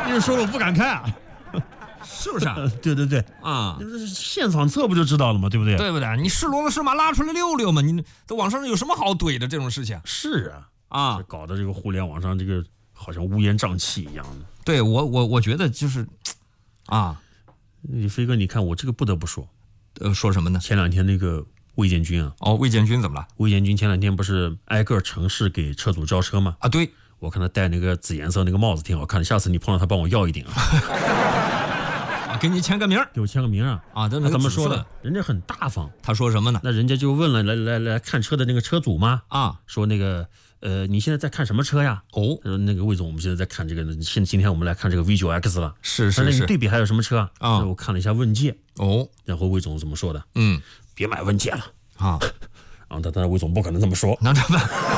那个说了我不敢看啊。 是不是啊？ 对对对啊， 现场测不就知道了吗？对不对？ 对不对？你是骡子是马拉出来溜溜嘛？你在网上有什么好怼的这种事情？ 是啊， 啊， 搞得这个互联网上这个好像乌烟瘴气一样的。 对我觉得就是，啊， 飞哥，你看我这个不得不说， 说什么呢？ 前两天那个魏建军啊， 哦，魏建军怎么了？ 魏建军前两天不是挨个城市给车主交车吗？ 啊，对， 我看他戴那个紫颜色那个帽子挺好看的，下次你碰到他帮我要一顶啊。 给你签个名， 给我签个名啊！ 啊， 他怎么说的？人家很大方。 他说什么呢？ 那人家就问了来看车的那个车主嘛， 啊， 说那个你现在在看什么车呀？ 哦， 那个魏总，我们现在在看这个，今天我们来看这个 V9X 了。 是， 那你对比还有什么车啊？ 啊， 我看了一下问界。 哦， 然后魏总怎么说的？ 嗯， 别买问界了啊。 然后他魏总不可能这么说。 那怎么办？